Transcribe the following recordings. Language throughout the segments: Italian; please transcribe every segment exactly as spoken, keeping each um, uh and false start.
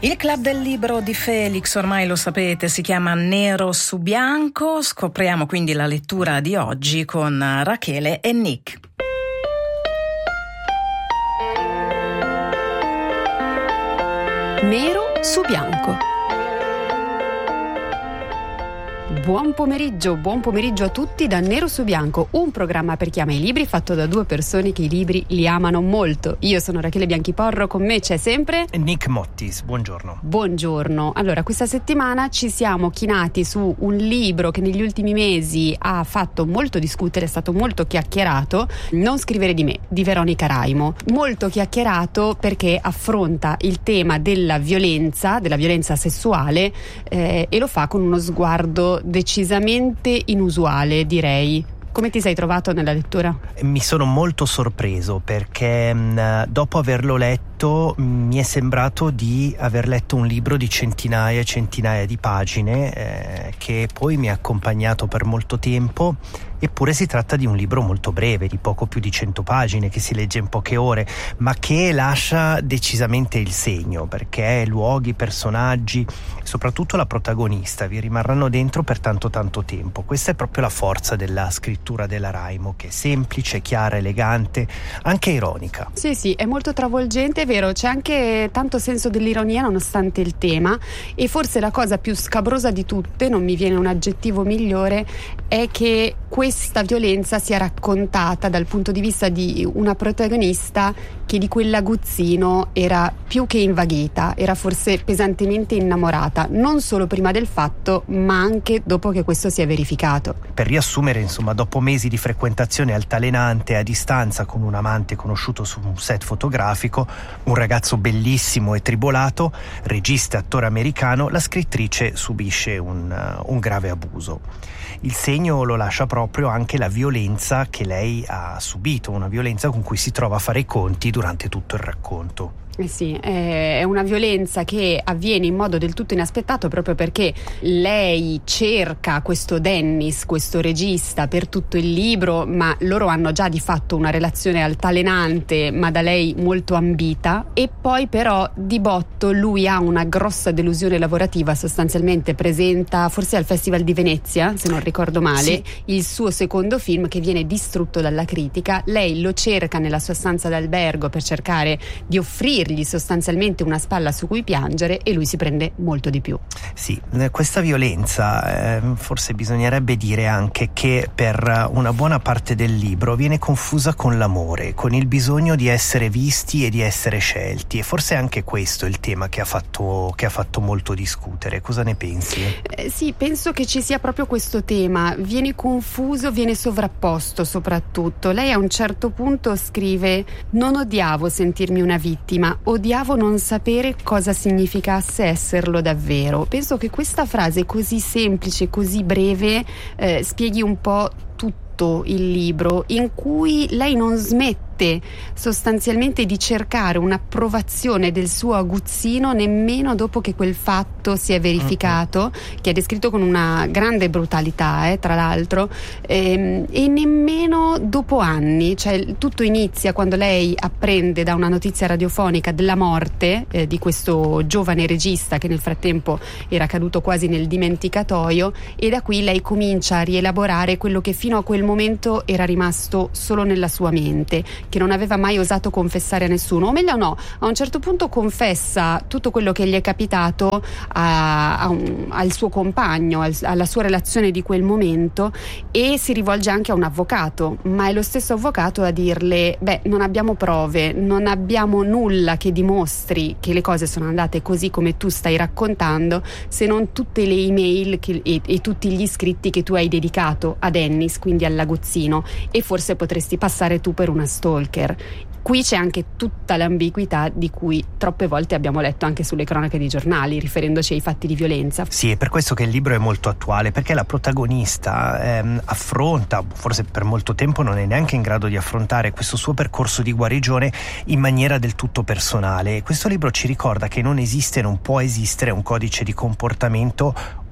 Il Club del Libro di Felix, ormai lo sapete, si chiama Nero su Bianco. Scopriamo quindi la lettura di oggi con Rachele e Nick. Nero su bianco. Buon pomeriggio, buon pomeriggio a tutti da Nero su Bianco, un programma per chi ama i libri fatto da due persone che i libri li amano molto. Io sono Rachele Bianchiporro, con me c'è sempre Nick Mottis, buongiorno. Buongiorno. Allora, questa settimana ci siamo chinati su un libro che negli ultimi mesi ha fatto molto discutere, è stato molto chiacchierato, Non scrivere di me, di Veronica Raimo. Molto chiacchierato perché affronta il tema della violenza, della violenza sessuale eh, e lo fa con uno sguardo decisamente inusuale, direi. Come ti sei trovato nella lettura? Mi sono molto sorpreso perché mh, dopo averlo letto mi è sembrato di aver letto un libro di centinaia e centinaia di pagine eh, che poi mi ha accompagnato per molto tempo. Eppure si tratta di un libro molto breve, di poco più di cento pagine, che si legge in poche ore, ma che lascia decisamente il segno, perché luoghi, personaggi, soprattutto la protagonista, vi rimarranno dentro per tanto tanto tempo. Questa è proprio la forza della scrittura della Raimo, che è semplice, chiara, elegante, anche ironica. Sì, sì, è molto travolgente, è vero, c'è anche tanto senso dell'ironia nonostante il tema, e forse la cosa più scabrosa di tutte, non mi viene un aggettivo migliore, è che questa violenza sia raccontata dal punto di vista di una protagonista che di quell'aguzzino era più che invaghita, era forse pesantemente innamorata, non solo prima del fatto ma anche dopo che questo si è verificato. Per riassumere, insomma, dopo mesi di frequentazione altalenante a distanza con un amante conosciuto su un set fotografico, un ragazzo bellissimo e tribolato, regista e attore americano, la scrittrice subisce un, uh, un grave abuso. Il segno lo lascia proprio anche la violenza che lei ha subito, una violenza con cui si trova a fare i conti durante tutto il racconto. Eh sì, è una violenza che avviene in modo del tutto inaspettato proprio perché lei cerca questo Dennis, questo regista, per tutto il libro, ma loro hanno già di fatto una relazione altalenante ma da lei molto ambita, e poi però di botto lui ha una grossa delusione lavorativa, sostanzialmente presenta forse al Festival di Venezia, se non ricordo male, sì, il suo secondo film che viene distrutto dalla critica. Lei lo cerca nella sua stanza d'albergo per cercare di offrire sostanzialmente una spalla su cui piangere, e lui si prende molto di più. Sì, questa violenza eh, forse bisognerebbe dire anche che per una buona parte del libro viene confusa con l'amore, con il bisogno di essere visti e di essere scelti, e forse anche questo è il tema che ha fatto, che ha fatto molto discutere. Cosa ne pensi? Eh, sì, penso che ci sia proprio questo tema, viene confuso, viene sovrapposto soprattutto. Lei a un certo punto scrive: non odiavo sentirmi una vittima, odiavo non sapere cosa significasse esserlo davvero. Penso che questa frase così semplice, così breve, eh, spieghi un po' tutto il libro, in cui lei non smette sostanzialmente di cercare un'approvazione del suo aguzzino nemmeno dopo che quel fatto si è verificato, uh-huh. che è descritto con una grande brutalità, eh, tra l'altro, ehm, e nemmeno dopo anni. Cioè, tutto inizia quando lei apprende da una notizia radiofonica della morte eh, di questo giovane regista che nel frattempo era caduto quasi nel dimenticatoio, e da qui lei comincia a rielaborare quello che fino a quel momento era rimasto solo nella sua mente, che non aveva mai osato confessare a nessuno, o meglio no, a un certo punto confessa tutto quello che gli è capitato a, a un, al suo compagno, al, alla sua relazione di quel momento, e si rivolge anche a un avvocato, ma è lo stesso avvocato a dirle: beh, non abbiamo prove, non abbiamo nulla che dimostri che le cose sono andate così come tu stai raccontando, se non tutte le email che, e, e tutti gli scritti che tu hai dedicato a Dennis, quindi all'aguzzino, e forse potresti passare tu per una stalker. Qui c'è anche tutta l'ambiguità di cui troppe volte abbiamo letto anche sulle cronache dei giornali, riferendoci ai fatti di violenza. Sì, è per questo che il libro è molto attuale, perché la protagonista ehm, affronta, forse per molto tempo non è neanche in grado di affrontare questo suo percorso di guarigione in maniera del tutto personale. Questo libro ci ricorda che non esiste, non può esistere un codice di comportamento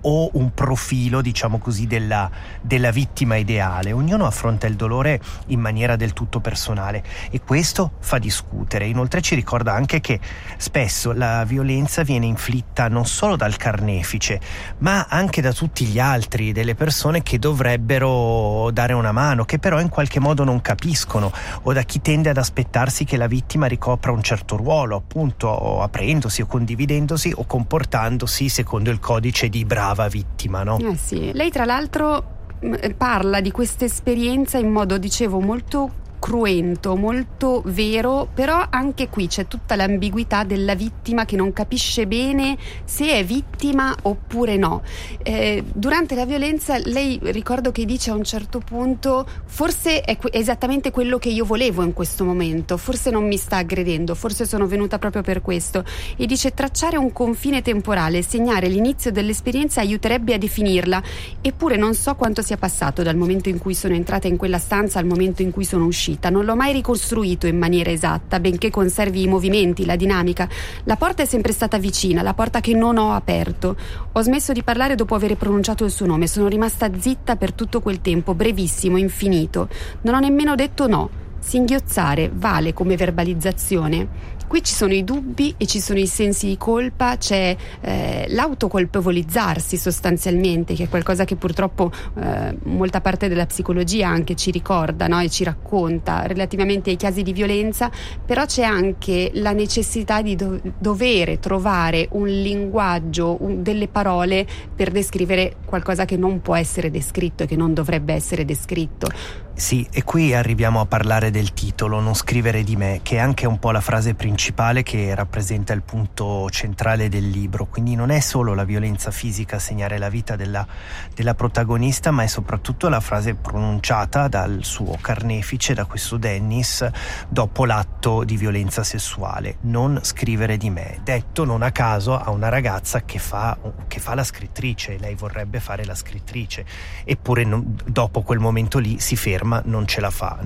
o un profilo, diciamo così, della, della vittima ideale. Ognuno affronta il dolore in maniera del tutto personale e questo fa discutere. Inoltre ci ricorda anche che spesso la violenza viene inflitta non solo dal carnefice, ma anche da tutti gli altri, delle persone che dovrebbero dare una mano, che però in qualche modo non capiscono, o da chi tende ad aspettarsi che la vittima ricopra un certo ruolo, appunto, o aprendosi o condividendosi o comportandosi secondo il codice di brava vittima, no? Eh sì. Lei tra l'altro parla di questa esperienza in modo, dicevo, molto cruento, molto vero, però anche qui c'è tutta l'ambiguità della vittima che non capisce bene se è vittima oppure no. Eh, durante la violenza lei, ricordo che dice a un certo punto: forse è que- esattamente quello che io volevo in questo momento, forse non mi sta aggredendo, forse sono venuta proprio per questo, e dice: tracciare un confine temporale, segnare l'inizio dell'esperienza aiuterebbe a definirla, eppure non so quanto sia passato dal momento in cui sono entrata in quella stanza al momento in cui sono uscita. Non l'ho mai ricostruito in maniera esatta, benché conservi i movimenti, la dinamica. La porta è sempre stata vicina, la porta che non ho aperto. Ho smesso di parlare dopo aver pronunciato il suo nome, sono rimasta zitta per tutto quel tempo, brevissimo, infinito. Non ho nemmeno detto no. Singhiozzare vale come verbalizzazione. Qui ci sono i dubbi e ci sono i sensi di colpa, c'è eh, l'autocolpevolizzarsi sostanzialmente, che è qualcosa che purtroppo eh, molta parte della psicologia anche ci ricorda, no? E ci racconta relativamente ai casi di violenza, però c'è anche la necessità di do- dovere trovare un linguaggio, un, delle parole per descrivere qualcosa che non può essere descritto e che non dovrebbe essere descritto. Sì, e qui arriviamo a parlare del titolo, Non scrivere di me, che è anche un po' la frase principale che rappresenta il punto centrale del libro. Quindi non è solo la violenza fisica a segnare la vita della, della protagonista, ma è soprattutto la frase pronunciata dal suo carnefice, da questo Dennis, dopo l'atto di violenza sessuale. Non scrivere di me, detto non a caso a una ragazza che fa, che fa la scrittrice. Lei vorrebbe fare la scrittrice, eppure non, dopo quel momento lì si ferma, non ce la fa,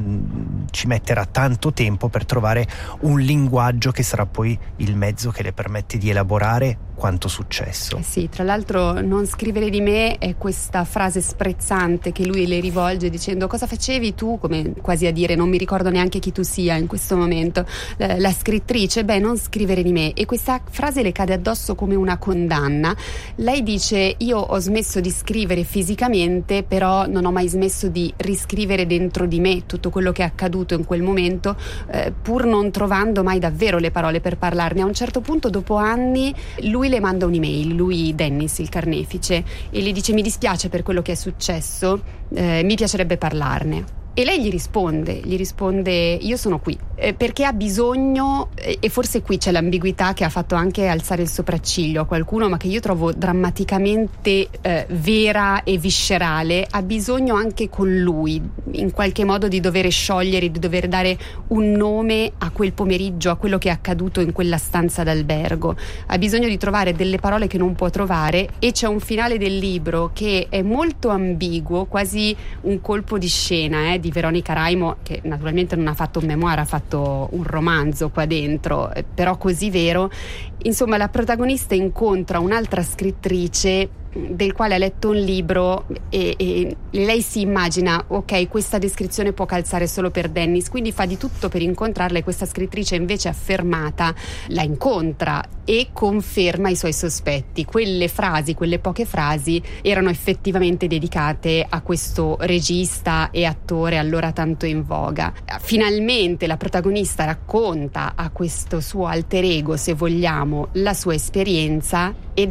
ci metterà tanto tempo per trovare un linguaggio che sarà poi il mezzo che le permette di elaborare quanto successo. Eh sì, tra l'altro non scrivere di me è questa frase sprezzante che lui le rivolge dicendo: cosa facevi tu? Come quasi a dire: non mi ricordo neanche chi tu sia in questo momento, la, la scrittrice, beh, non scrivere di me. E questa frase le cade addosso come una condanna. Lei dice: io ho smesso di scrivere fisicamente, però non ho mai smesso di riscrivere dentro di me tutto quello che è accaduto in quel momento, eh, pur non trovando mai davvero le parole per parlarne. A un certo punto, dopo anni, lui le manda un'email, lui Dennis, il carnefice, e le dice: mi dispiace per quello che è successo, eh, mi piacerebbe parlarne. E lei gli risponde, gli risponde: io sono qui, eh, perché ha bisogno, eh, e forse qui c'è l'ambiguità che ha fatto anche alzare il sopracciglio a qualcuno, ma che io trovo drammaticamente eh, vera e viscerale. Ha bisogno anche con lui, in qualche modo, di dover sciogliere, di dover dare un nome a quel pomeriggio, a quello che è accaduto in quella stanza d'albergo. Ha bisogno di trovare delle parole che non può trovare, e c'è un finale del libro che è molto ambiguo, quasi un colpo di scena, eh, di Veronica Raimo, che naturalmente non ha fatto un memoir, ha fatto un romanzo qua dentro, però così vero. Insomma, la protagonista incontra un'altra scrittrice del quale ha letto un libro e, e lei si immagina: ok, questa descrizione può calzare solo per Dennis, quindi fa di tutto per incontrarla, e questa scrittrice invece affermata la incontra e conferma i suoi sospetti. Quelle frasi, quelle poche frasi, erano effettivamente dedicate a questo regista e attore allora tanto in voga. Finalmente la protagonista racconta a questo suo alter ego, se vogliamo, la sua esperienza, ed